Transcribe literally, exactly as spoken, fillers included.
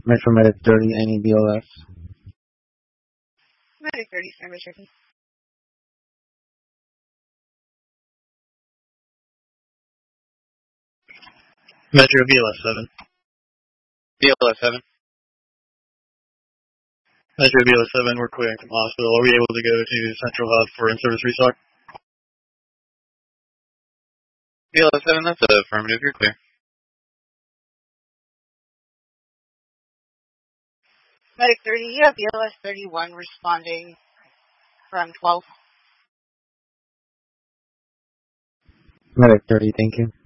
Metro Medic thirty, any B L S? Medic thirty, standby checking. Metro B L S seven. B L S seven. Metro B L S seven, we're clearing from hospital. Are we able to go to Central Hub for in-service restock? B L S seven, that's affirmative. You're clear. Medic thirty, you have B L S thirty-one responding from twelve. Medic thirty, thank you.